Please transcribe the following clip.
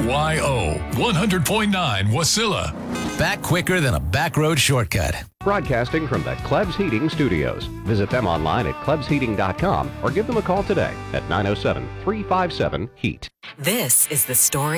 KYO 100.9 Wasilla. Back quicker than a back road shortcut. Broadcasting from the Klebs Heating Studios. Visit them online at KlebsHeating.com or give them a call today at 907-357-HEAT. This is the story